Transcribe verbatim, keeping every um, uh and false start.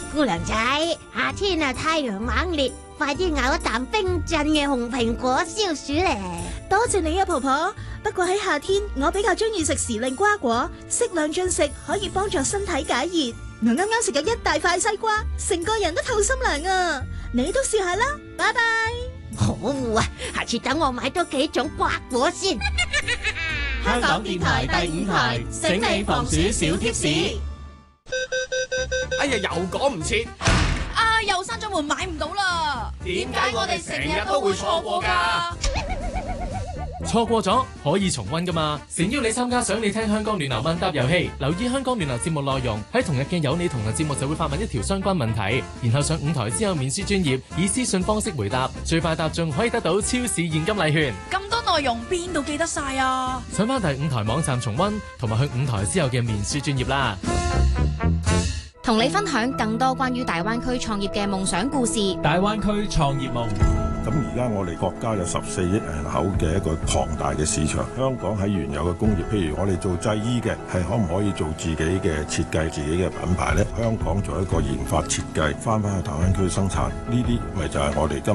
姑娘仔，夏天啊太陽猛烈，快啲咬一啖冰鎮嘅紅蘋果消暑咧。 多謝你啊，婆婆。不過喺夏天，我比較中意食時令瓜果，適量進食可以幫助身體解熱。我啱啱食咗一大塊西瓜，成個人都透心涼啊！你都試下啦，拜拜。 好啊，下次等我買多幾種瓜果先。 香港電台第五台，醒你防暑小貼士。 哎呀，又趕唔切啊！又閂咗門，買唔到啦。 點解我哋成日都會錯過㗎？ 錯過咗可以重溫㗎嘛？誠邀你參加想你聽香港暖流問答遊戲，留意香港暖流節目內容，喺同日嘅有你同行節目就會發問一條相關問題，然後上五台之後面書專頁以私信方式回答，最快答中可以得到超市現金禮券。 咁多內容邊度記得晒啊？ 上翻第五台網站重溫，同埋去五台之後嘅面書專頁啦。 同你分享更多關於大灣區創業嘅夢想故事。 大灣區創業夢。 咁而家我哋國家有十四億人口嘅一個龐大嘅市場，香港喺原有嘅工業，譬如我哋做製衣嘅，係可唔可以做自己嘅設計、自己嘅品牌呢？香港做一個研發設計，翻返去大灣區生產，呢啲咪就係我哋今